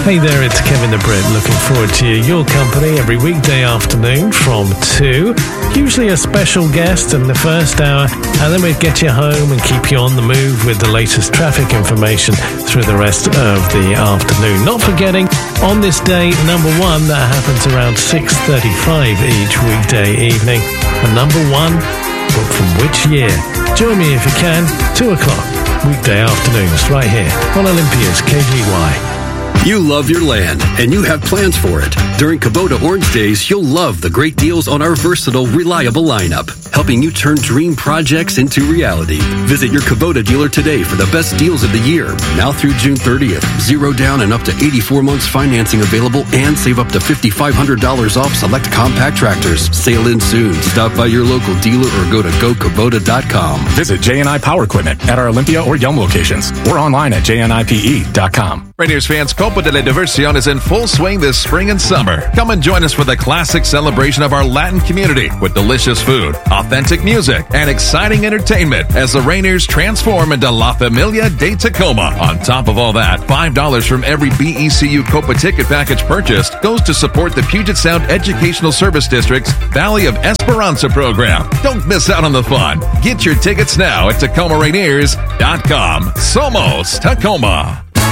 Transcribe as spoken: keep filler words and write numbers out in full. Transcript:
Hey there, it's Kevin the Brit. Looking forward to your company every weekday afternoon from two. Usually a special guest in the first hour, and then we'd get you home and keep you on the move with the latest traffic information through the rest of the afternoon. Not forgetting, on this day, number one, that happens around six thirty-five each weekday evening. And number one, book from which year? Join me if you can, two o'clock, weekday afternoons, right here on Olympia's K G Y. You love your land, and you have plans for it. During Kubota Orange Days, you'll love the great deals on our versatile, reliable lineup, helping you turn dream projects into reality. Visit your Kubota dealer today for the best deals of the year. Now through June thirtieth, zero down and up to eighty-four months financing available, and save up to five thousand five hundred dollars off select compact tractors. Sale in soon. Stop by your local dealer or go to go kubota dot com. Visit J and I Power Equipment at our Olympia or Yelm locations, or online at j n i p e dot com. Rainiers fans, Copa de la Diversión is in full swing this spring and summer. Come and join us for the classic celebration of our Latin community with delicious food, authentic music, and exciting entertainment as the Rainiers transform into La Familia de Tacoma. On top of all that, five dollars from every B E C U Copa ticket package purchased goes to support the Puget Sound Educational Service District's Valley of Esperanza program. Don't miss out on the fun. Get your tickets now at tacoma rainiers dot com. Somos Tacoma.